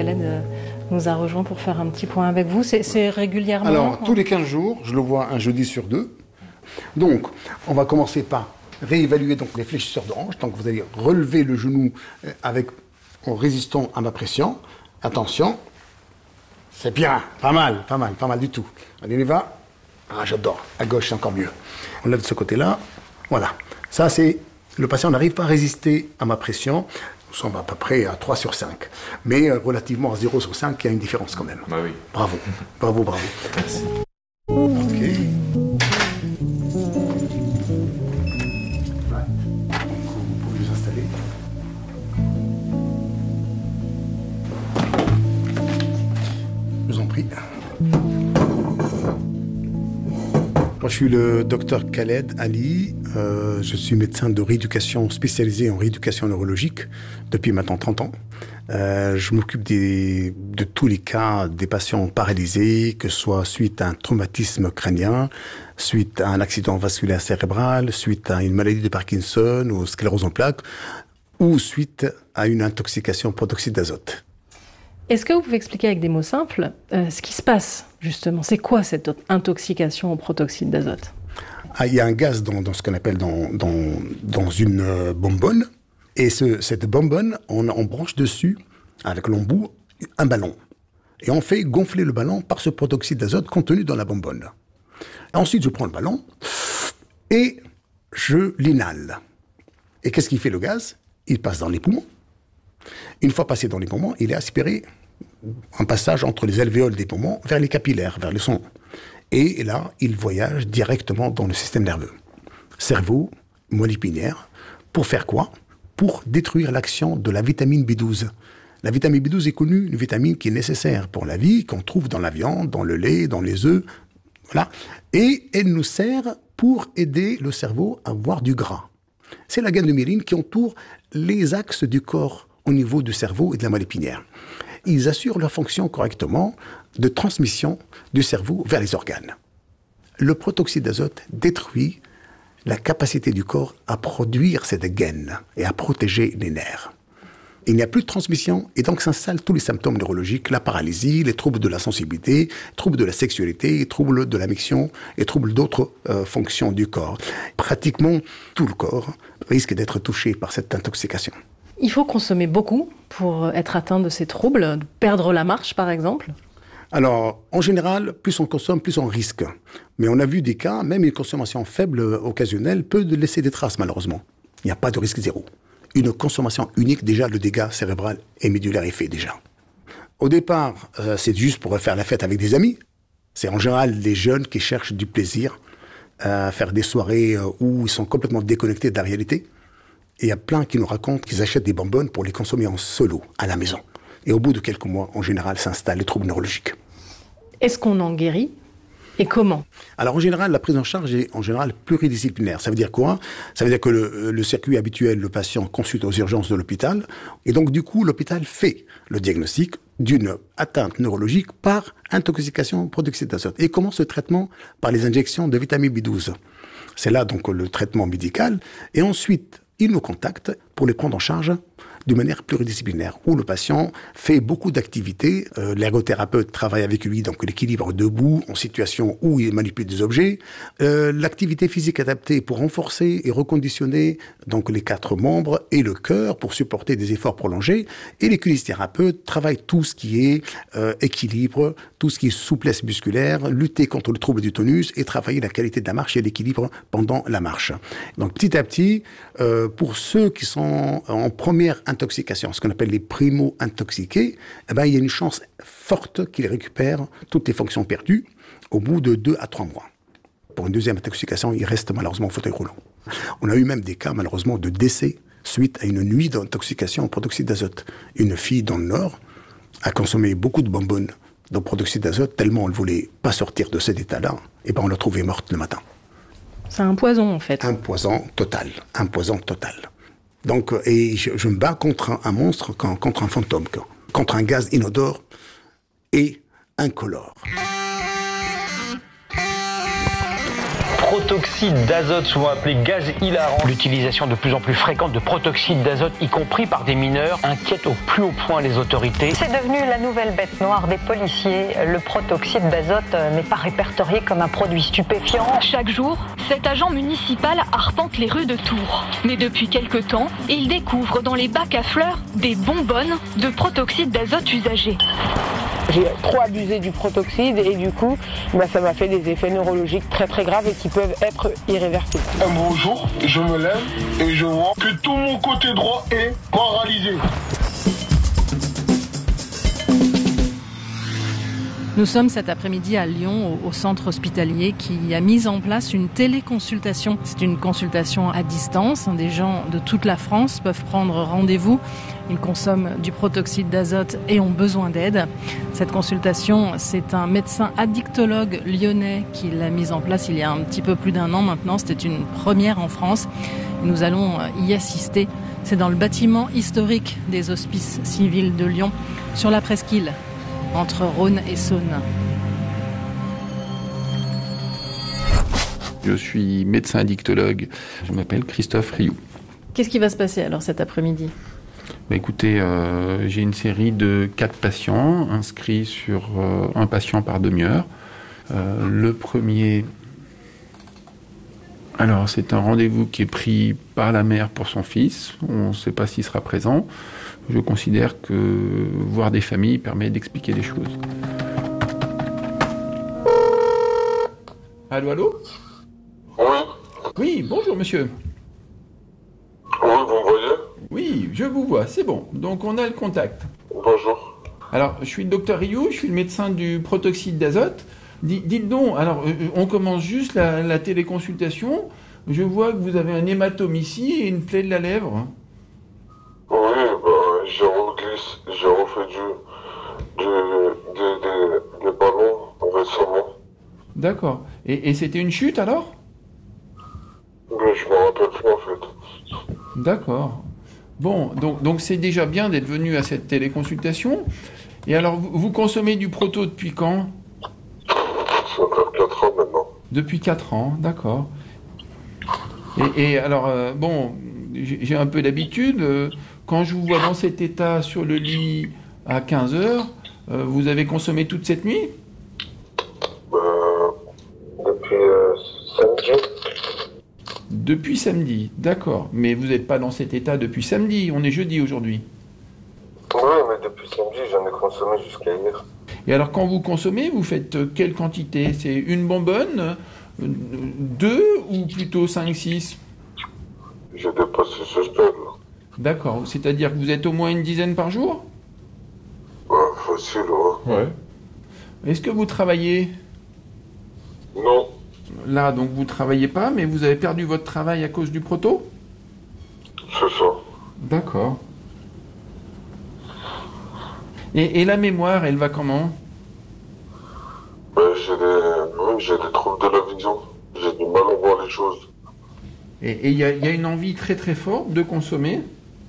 Khaled nous a rejoint pour faire un petit point avec vous. C'est régulièrement? Alors, tous les 15 jours, je le vois un jeudi sur 2. Donc, on va commencer par réévaluer donc, les fléchisseurs de hanche. Donc, vous allez relever le genou en résistant à ma pression. Attention. C'est bien, pas mal du tout. Allez, on y va. Ah, j'adore. À gauche, c'est encore mieux. On lève de ce côté-là. Voilà. Ça, c'est... Le patient n'arrive pas à résister à ma pression. Nous sommes à peu près à 3 sur 5. Mais relativement à 0 sur 5, il y a une différence quand même. Bah oui. Bravo. Merci. Ok. Vous pouvez vous installer. Je vous en prie. Moi, je suis le docteur Khaled Ali. Je suis médecin de rééducation spécialisé en rééducation neurologique depuis maintenant 30 ans. Je m'occupe de tous les cas des patients paralysés, que ce soit suite à un traumatisme crânien, suite à un accident vasculaire cérébral, suite à une maladie de Parkinson ou sclérose en plaques, ou suite à une intoxication au protoxyde d'azote. Est-ce que vous pouvez expliquer avec des mots simples ce qui se passe, justement? C'est quoi cette intoxication au protoxyde d'azote? Il y a un gaz dans ce qu'on appelle dans une bonbonne. Et cette bonbonne, on branche dessus, avec l'embout, un ballon. Et on fait gonfler le ballon par ce protoxyde d'azote contenu dans la bonbonne. Ensuite, je prends le ballon et je l'inhale. Et qu'est-ce qui fait le gaz? Il passe dans les poumons. Une fois passé dans les poumons, il est aspiré un passage entre les alvéoles des poumons vers les capillaires, vers le sang. Et là, il voyage directement dans le système nerveux. Cerveau, moelle épinière. Pour faire quoi? Pour détruire l'action de la vitamine B12. La vitamine B12 est connue, une vitamine qui est nécessaire pour la vie, qu'on trouve dans la viande, dans le lait, dans les œufs. Voilà. Et elle nous sert pour aider le cerveau à avoir du gras. C'est la gaine de myéline qui entoure les axes du corps au niveau du cerveau et de la moelle épinière. Ils assurent leur fonction correctement de transmission du cerveau vers les organes. Le protoxyde d'azote détruit la capacité du corps à produire cette gaine et à protéger les nerfs. Il n'y a plus de transmission et donc s'installent tous les symptômes neurologiques, la paralysie, les troubles de la sensibilité, troubles de la sexualité, troubles de la miction et troubles d'autres fonctions du corps. Pratiquement tout le corps risque d'être touché par cette intoxication. Il faut consommer beaucoup pour être atteint de ces troubles, perdre la marche par exemple? Alors, en général, plus on consomme, plus on risque. Mais on a vu des cas, même une consommation faible, occasionnelle, peut laisser des traces, malheureusement. Il n'y a pas de risque zéro. Une consommation unique, déjà, le dégât cérébral et médulaire est fait, déjà. Au départ, c'est juste pour faire la fête avec des amis. C'est en général les jeunes qui cherchent du plaisir, à faire des soirées où ils sont complètement déconnectés de la réalité. Et il y a plein qui nous racontent qu'ils achètent des bonbonnes pour les consommer en solo, à la maison. Et au bout de quelques mois, en général, s'installent les troubles neurologiques. Est-ce qu'on en guérit? Et comment? Alors en général, la prise en charge est en général pluridisciplinaire. Ça veut dire quoi? Ça veut dire que le circuit habituel, le patient consulte aux urgences de l'hôpital. Et donc du coup, l'hôpital fait le diagnostic d'une atteinte neurologique par intoxication au protoxyde d'azote. Et commence ce traitement par les injections de vitamine B12. C'est là donc le traitement médical. Et ensuite, il nous contacte pour les prendre en charge de manière pluridisciplinaire, où le patient fait beaucoup d'activités. L'ergothérapeute travaille avec lui, donc l'équilibre debout, en situation où il manipule des objets. L'activité physique adaptée pour renforcer et reconditionner donc les 4 membres et le cœur pour supporter des efforts prolongés. Et les kinésithérapeutes travaillent tout ce qui est équilibre, tout ce qui est souplesse musculaire, lutter contre le trouble du tonus et travailler la qualité de la marche et l'équilibre pendant la marche. Donc petit à petit, pour ceux qui sont en première intoxication, ce qu'on appelle les primo-intoxiqués, eh ben, il y a une chance forte qu'ils récupèrent toutes les fonctions perdues au bout de 2 à 3 mois. Pour une deuxième intoxication, ils restent malheureusement au fauteuil roulant. On a eu même des cas malheureusement de décès suite à une nuit d'intoxication au protoxyde d'azote. Une fille dans le Nord a consommé beaucoup de bonbonnes de protoxyde d'azote tellement elle ne voulait pas sortir de cet état-là, et ben on l'a trouvée morte le matin. C'est un poison en fait. Un poison total, un poison total. Donc, et je me bats contre un monstre, contre un fantôme, contre un gaz inodore et incolore. protoxyde d'azote, souvent appelé gaz hilarant. L'utilisation de plus en plus fréquente de protoxyde d'azote, y compris par des mineurs, inquiète au plus haut point les autorités. C'est devenu la nouvelle bête noire des policiers. Le protoxyde d'azote n'est pas répertorié comme un produit stupéfiant. Chaque jour, cet agent municipal arpente les rues de Tours. Mais depuis quelque temps, il découvre dans les bacs à fleurs des bonbonnes de protoxyde d'azote usagées. J'ai trop abusé du protoxyde et du coup, ça m'a fait des effets neurologiques très très graves et qui peuvent être irréversibles. Un beau jour, je me lève et je vois que tout mon côté droit est paralysé. Nous sommes cet après-midi à Lyon, au centre hospitalier, qui a mis en place une téléconsultation. C'est une consultation à distance. Des gens de toute la France peuvent prendre rendez-vous. Ils consomment du protoxyde d'azote et ont besoin d'aide. Cette consultation, c'est un médecin addictologue lyonnais qui l'a mise en place il y a un petit peu plus d'1 an maintenant. C'était une première en France. Nous allons y assister. C'est dans le bâtiment historique des Hospices civils de Lyon, sur la presqu'île, entre Rhône et Saône. Je suis médecin addictologue, je m'appelle Christophe Rioux. Qu'est-ce qui va se passer alors cet après-midi ? Écoutez, j'ai une série de 4 patients inscrits sur un patient par demi-heure. Le premier, alors c'est un rendez-vous qui est pris par la mère pour son fils. On ne sait pas s'il sera présent. Je considère que voir des familles permet d'expliquer des choses. Allô, allô ? Oui. Oui, bonjour monsieur. Oui, vous me voyez ? Oui, je vous vois, c'est bon. Donc on a le contact. Bonjour. Alors, je suis le docteur Rioux, je suis le médecin du protoxyde d'azote. Dites donc, alors on commence juste la téléconsultation. Je vois que vous avez un hématome ici et une plaie de la lèvre. Oui, j'ai refait des ballons récemment. D'accord. Et c'était une chute alors ? Mais je me rappelle plus en fait. D'accord. Bon, donc c'est déjà bien d'être venu à cette téléconsultation. Et alors, vous consommez du proto depuis quand ? Ça fait 4 ans maintenant. Depuis 4 ans, d'accord. Et alors, bon, j'ai un peu d'habitude. Quand je vous vois dans cet état sur le lit à 15 heures, vous avez consommé toute cette nuit ? Depuis samedi. Depuis samedi, d'accord. Mais vous n'êtes pas dans cet état depuis samedi, on est jeudi aujourd'hui. Oui, mais depuis samedi, j'en ai consommé jusqu'à hier. Et alors, quand vous consommez, vous faites quelle quantité ? C'est une bonbonne, 2 ou plutôt 5, 6 ? J'ai dépassé ce stade là. D'accord, c'est-à-dire que vous êtes au moins une dizaine par jour ? Facile, ouais. Est-ce que vous travaillez ? Non. Là, donc vous travaillez pas, mais vous avez perdu votre travail à cause du proto ? C'est ça. D'accord. Et la mémoire, elle va comment ? J'ai des troubles de la vision. J'ai du mal à voir les choses. Et il y a une envie très très forte de consommer ?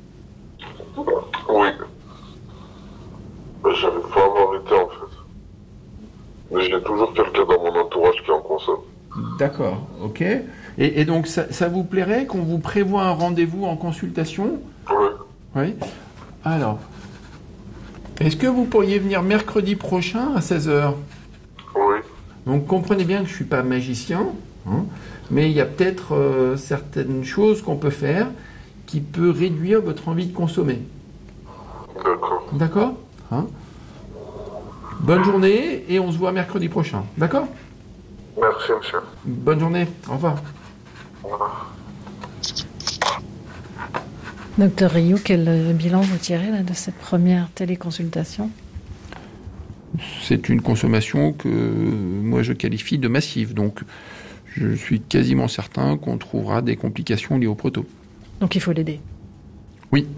Oui. Mais j'arrive pas à m'arrêter en fait. Mais j'ai toujours quelqu'un dans mon entourage qui en consomme. D'accord, ok. Et donc ça vous plairait qu'on vous prévoie un rendez-vous en consultation ? Oui. Oui. Alors, est-ce que vous pourriez venir mercredi prochain à 16h ? Oui. Donc comprenez bien que je ne suis pas magicien, hein, mais il y a peut-être certaines choses qu'on peut faire qui peut réduire votre envie de consommer. D'accord. D'accord ? Hein ? Bonne journée et on se voit mercredi prochain. D'accord ? Merci, monsieur. Bonne journée. Au revoir. Au revoir. Docteur Rioux, quel bilan vous tirez là, de cette première téléconsultation ? C'est une consommation que moi je qualifie de massive. Donc je suis quasiment certain qu'on trouvera des complications liées au proto. Donc il faut l'aider ? Oui.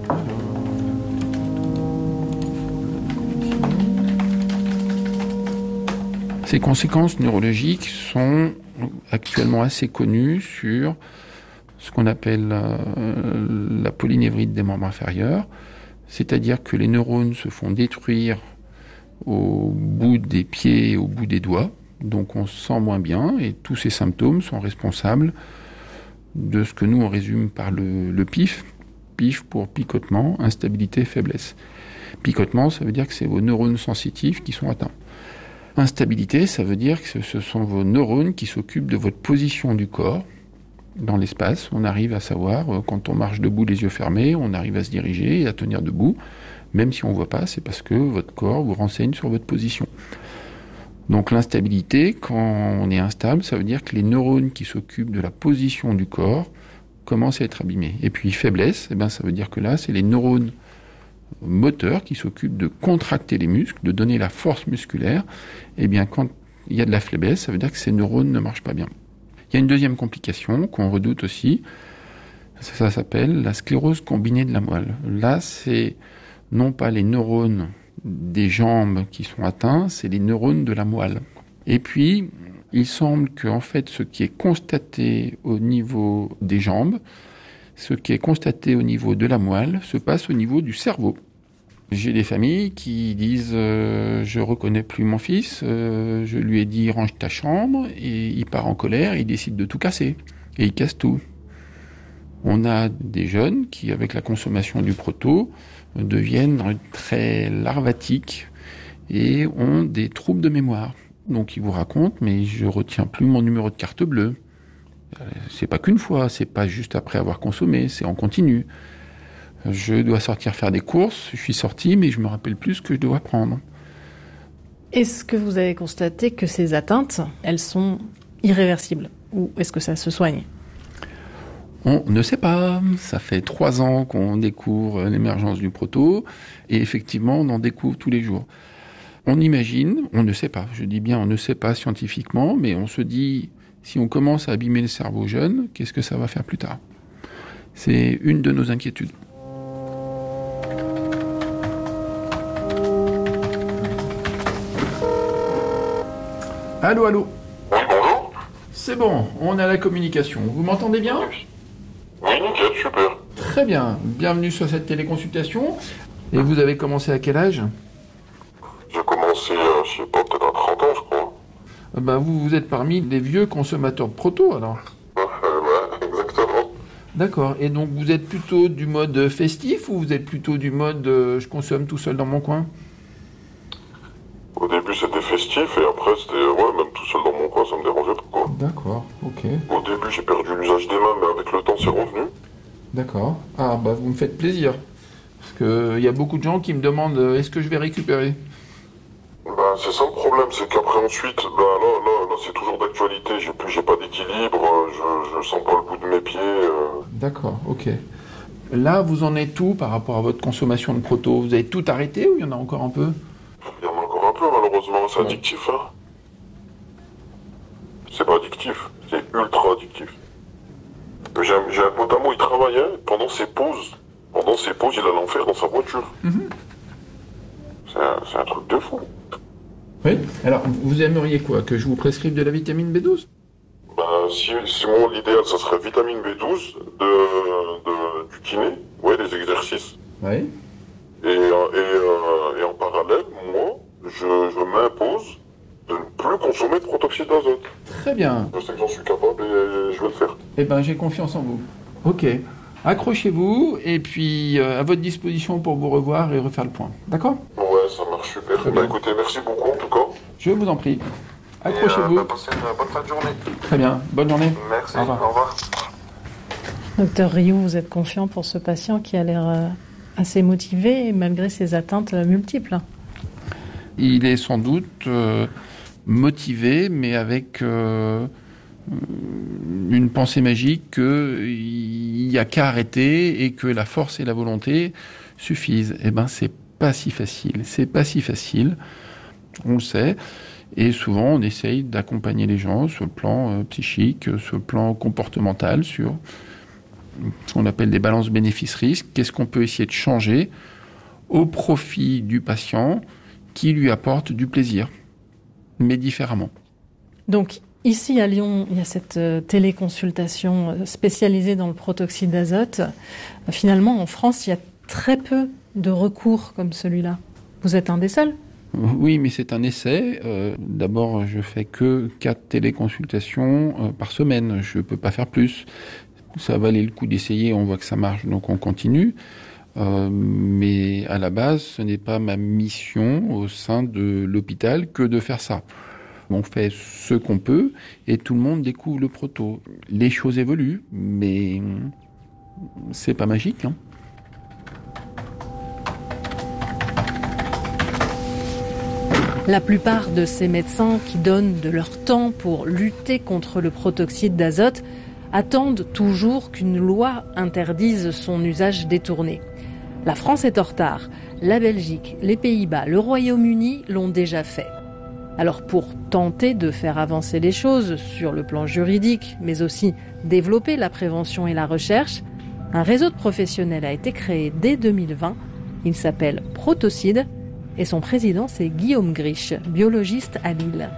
Ces conséquences neurologiques sont actuellement assez connues sur ce qu'on appelle la polynévrite des membres inférieurs, c'est-à-dire que les neurones se font détruire au bout des pieds et au bout des doigts, Donc on se sent moins bien et tous ces symptômes sont responsables de ce que nous on résume par le PIF. PIF pour picotement, instabilité, faiblesse. Picotement, ça veut dire que c'est vos neurones sensitifs qui sont atteints. Instabilité, ça veut dire que ce sont vos neurones qui s'occupent de votre position du corps dans l'espace. On arrive à savoir, quand on marche debout les yeux fermés, on arrive à se diriger et à tenir debout. Même si on ne voit pas, c'est parce que votre corps vous renseigne sur votre position. Donc l'instabilité, quand on est instable, ça veut dire que les neurones qui s'occupent de la position du corps commencent à être abîmés. Et puis faiblesse, ça veut dire que là, c'est les neurones moteurs qui s'occupent de contracter les muscles, de donner la force musculaire. Et bien quand il y a de la faiblesse, ça veut dire que ces neurones ne marchent pas bien. Il y a une deuxième complication qu'on redoute aussi, ça s'appelle la sclérose combinée de la moelle. Là, c'est non pas les neurones des jambes qui sont atteints, c'est les neurones de la moelle. Et puis, il semble que en fait, ce qui est constaté au niveau des jambes, ce qui est constaté au niveau de la moelle, se passe au niveau du cerveau. J'ai des familles qui disent je reconnais plus mon fils, je lui ai dit range ta chambre, et il part en colère, et il décide de tout casser, et il casse tout. On a des jeunes qui, avec la consommation du proto, deviennent très larvatiques et ont des troubles de mémoire. Donc ils vous racontent, mais je retiens plus mon numéro de carte bleue. C'est pas qu'une fois, c'est pas juste après avoir consommé, c'est en continu. Je dois sortir faire des courses, je suis sorti, mais je me rappelle plus ce que je dois prendre. Est-ce que vous avez constaté que ces atteintes, elles sont irréversibles? Ou est-ce que ça se soigne? On ne sait pas. Ça fait 3 ans qu'on découvre l'émergence du proto, et effectivement, on en découvre tous les jours. On imagine, on ne sait pas, je dis bien on ne sait pas scientifiquement, mais on se dit, si on commence à abîmer le cerveau jeune, qu'est-ce que ça va faire plus tard? C'est une de nos inquiétudes. Allô, allô. Oui, bonjour. C'est bon, on a la communication. Vous m'entendez bien? Oui, nickel, super. Très bien, bienvenue sur cette téléconsultation. Et vous avez commencé à quel âge? J'ai commencé, je sais pas, peut-être à 30 ans, je crois. Vous êtes parmi les vieux consommateurs de proto, alors? Ouais, exactement. D'accord, et donc vous êtes plutôt du mode festif ou vous êtes plutôt du mode je consomme tout seul dans mon coin? Au début, c'était festif, et après, c'était, même tout seul dans mon coin, ça me dérangeait pas, quoi. D'accord, ok. Au début, j'ai perdu l'usage des mains, mais avec le temps, c'est revenu. D'accord. Ah, vous me faites plaisir. Parce qu'il y a beaucoup de gens qui me demandent est-ce que je vais récupérer? C'est ça le problème, c'est qu'après ensuite, là, c'est toujours d'actualité, j'ai pas d'équilibre, je sens pas le bout de mes pieds. D'accord, ok. Là, vous en êtes où par rapport à votre consommation de proto? Vous avez tout arrêté ou il y en a encore un peu? Il y en a encore un peu, malheureusement, c'est addictif, hein. C'est pas addictif, c'est ultra addictif. J'ai un pote à moi, il travaillait pendant ses pauses. Pendant ses pauses, il allait en faire dans sa voiture. C'est un truc de fou. Oui. Alors, vous aimeriez quoi? Que je vous prescrive de la vitamine B12? Si moi, l'idéal, ça serait vitamine B12, du kiné, des exercices. Oui. Et en parallèle, moi, je m'impose de ne plus consommer de protoxyde d'azote. Très bien. Je sais que j'en suis capable et je vais le faire. J'ai confiance en vous. Ok. Accrochez-vous, et puis à votre disposition pour vous revoir et refaire le point. D'accord? Ouais, ça marche super. Écoutez, merci beaucoup en tout cas. Je vous en prie. Accrochez-vous. Passez une bonne fin de journée. Très bien. Bonne journée. Merci. Au revoir. Au revoir. Docteur Rioux, vous êtes confiant pour ce patient qui a l'air assez motivé malgré ses atteintes multiples? Il est sans doute motivé, mais avec une pensée magique qu'il n'y a qu'à arrêter et que la force et la volonté suffisent. C'est pas si facile. C'est pas si facile. On le sait. Et souvent, on essaye d'accompagner les gens sur le plan psychique, sur le plan comportemental, sur ce qu'on appelle des balances bénéfices-risques. Qu'est-ce qu'on peut essayer de changer au profit du patient qui lui apporte du plaisir, mais différemment. Donc, ici à Lyon, il y a cette téléconsultation spécialisée dans le protoxyde d'azote. Finalement, en France, il y a très peu de recours comme celui-là. Vous êtes un des seuls? Oui, mais c'est un essai. D'abord, je fais que 4 téléconsultations par semaine. Je peux pas faire plus. Ça valait le coup d'essayer, on voit que ça marche, donc on continue. Mais à la base, ce n'est pas ma mission au sein de l'hôpital que de faire ça. On fait ce qu'on peut et tout le monde découvre le proto. Les choses évoluent, mais c'est pas magique, hein. La plupart de ces médecins qui donnent de leur temps pour lutter contre le protoxyde d'azote attendent toujours qu'une loi interdise son usage détourné. La France est en retard. La Belgique, les Pays-Bas, le Royaume-Uni l'ont déjà fait. Alors pour tenter de faire avancer les choses sur le plan juridique, mais aussi développer la prévention et la recherche, un réseau de professionnels a été créé dès 2020. Il s'appelle Protocide et son président c'est Guillaume Griche, biologiste à Lille.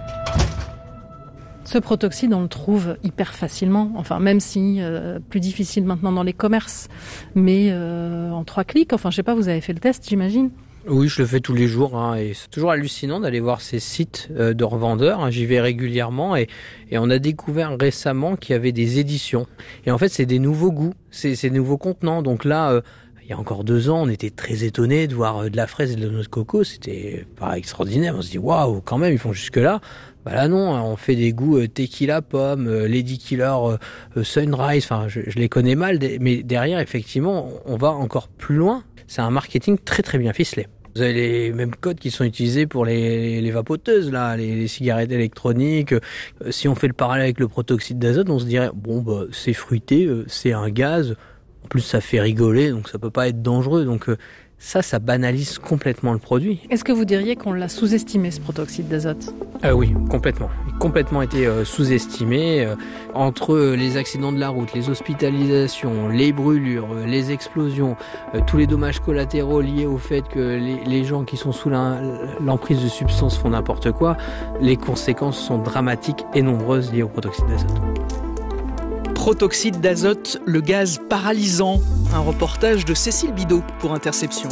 Ce protoxyde, on le trouve hyper facilement, enfin même si plus difficile maintenant dans les commerces, mais en 3 clics, enfin je sais pas, vous avez fait le test j'imagine ? Oui, je le fais tous les jours, hein, et c'est toujours hallucinant d'aller voir ces sites de revendeurs, hein, j'y vais régulièrement et on a découvert récemment qu'il y avait des éditions. Et en fait, c'est des nouveaux goûts, c'est des nouveaux contenants, donc là... il y a encore 2 ans, on était très étonnés de voir de la fraise et de la noix de coco. C'était pas extraordinaire. On se dit, waouh, quand même, ils font jusque-là. Bah là, non, on fait des goûts tequila pomme, Lady Killer Sunrise. Enfin, je les connais mal. Mais derrière, effectivement, on va encore plus loin. C'est un marketing très, très bien ficelé. Vous avez les mêmes codes qui sont utilisés pour les vapoteuses, là, les cigarettes électroniques. Si on fait le parallèle avec le protoxyde d'azote, on se dirait, bon, bah, c'est fruité, c'est un gaz. En plus, ça fait rigoler, donc ça peut pas être dangereux. Donc ça banalise complètement le produit. Est-ce que vous diriez qu'on l'a sous-estimé, ce protoxyde d'azote ? Oui, complètement. Il a complètement été sous-estimé. Entre les accidents de la route, les hospitalisations, les brûlures, les explosions, tous les dommages collatéraux liés au fait que les gens qui sont sous l'emprise de substances font n'importe quoi, les conséquences sont dramatiques et nombreuses liées au protoxyde d'azote. Protoxyde d'azote, le gaz paralysant. Un reportage de Cécile Bidot pour Interception.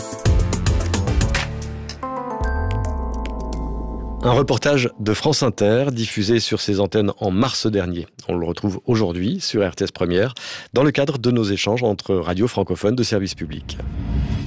Un reportage de France Inter, diffusé sur ses antennes en mars dernier. On le retrouve aujourd'hui sur RTS Première, dans le cadre de nos échanges entre radios francophones de service public.